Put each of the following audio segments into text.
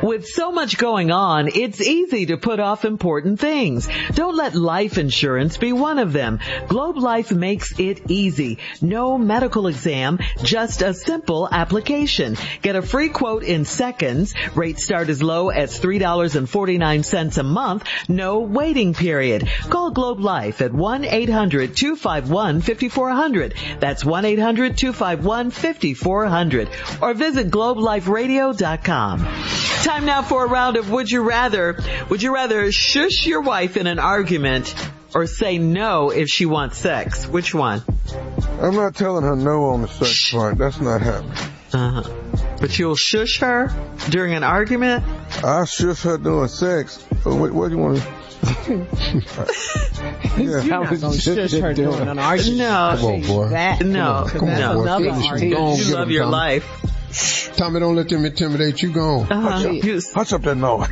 With so much going on, it's easy to put off important things. Don't let life insurance be one of them. Globe Life makes it easy. No medical exam, just a simple application. Get a free quote in seconds. Rates start as low as $3.49 a month. No waiting period. Call Globe Life at 1-800-251-5400. That's 1-800-251-5400. Or visit globeliferadio.com. Time now for a round of Would You Rather. Would you rather shush your wife in an argument or say no if she wants sex? Which one? I'm not telling her no on the sex part. That's not happening. But you'll shush her during an argument? I'll shush her during sex. What do you want to... You're not going to shush her during an argument. No. Come on, boy. No. You love your life. Tommy, don't let them intimidate you. Go on. Hush up that noise.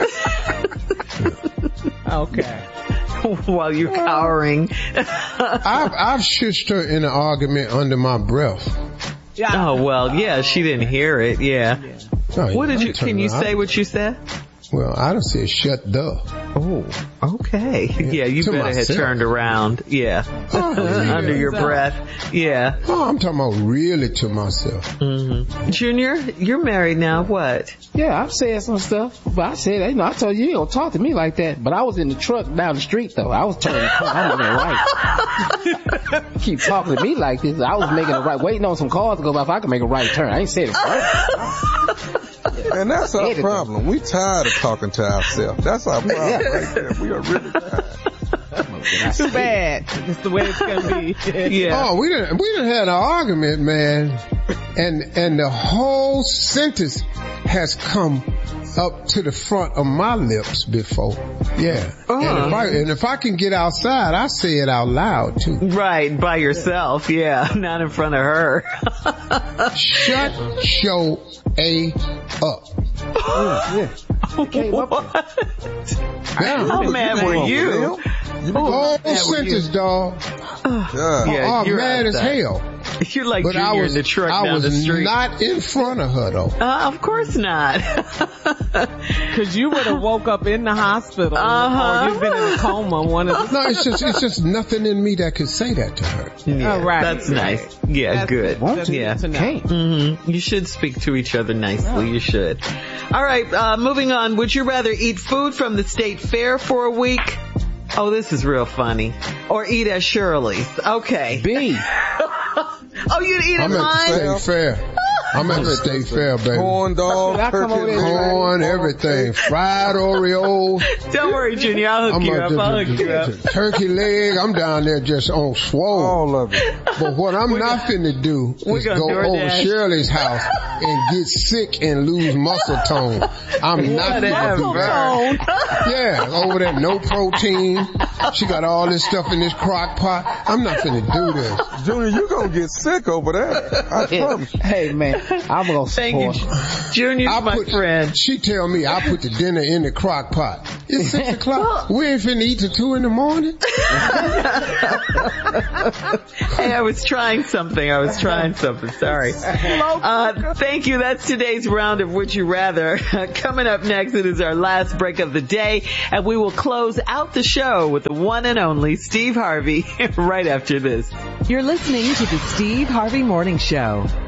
Okay. While you're cowering. I've shushed her in an argument under my breath. Oh, well, yeah, she didn't hear it, yeah. Oh, What did you, can you say what you said? Well, I done said shut the. Oh, okay. Yeah, you To better myself. have turned around. Yeah. Under your breath. Yeah. Oh, I'm talking about really to myself. Junior, you're married now. What? Yeah, I've said some stuff, but I said, I told you don't talk to me like that. But I was in the truck down the street though. I was turning the corner. I'm making it right. Keep talking to me like this. I was making a right, waiting on some cars to go by if I could make a right turn. I ain't said it first. And that's our problem. We tired of talking to ourselves. That's our problem right there. We are really tired. Too bad. It's the way it's gonna be. Yeah. Oh, we done had an argument, man, and the whole sentence has come up to the front of my lips before. Yeah. And if I can get outside, I say it out loud too. Right, by yourself. Yeah, not in front of her. Shut your A up. How mad were you? Whole sentence, dog. Yeah, you're mad as hell. You're like But Junior in the truck down the street. I was not in front of her though. Of course not. Cause you would have woke up in the hospital or you've been in a coma. No, it's just nothing in me that could say that to her. Yeah, right. That's nice. Yeah, good. Yeah. You should speak to each other nicely. You should. All right, moving on. Would you rather eat food from the state fair for a week? Oh, this is real funny. Or eat at Shirley's. Okay. B. Oh, you'd eat at mine? I'm at the state fair. I'm at the state fair, baby. Corn dog, turkey, corn, everything. Fried Oreos. Don't worry, Junior. I'll hook you up. Turkey leg. I'm down there just on swole. all of it. But what I'm not finna do is go over Shirley's house and get sick and lose muscle tone. I'm not finna do that. Yeah, over there, no protein. She got all this stuff in this crock pot. I'm not finna do this. Junior, you gonna get sick over there. I promise you. Hey, man, I'm gonna support. Thank you. Junior's my friend. She tell me I put the dinner in the crock pot. It's 6 o'clock. We ain't finna eat till 2 in the morning. Hey, I was trying something. Sorry. Thank you. That's today's round of Would You Rather. Coming up next, it is our last break of the day, and we will close out the show with the one and only Steve Harvey right after this. You're listening to the Steve Harvey Morning Show.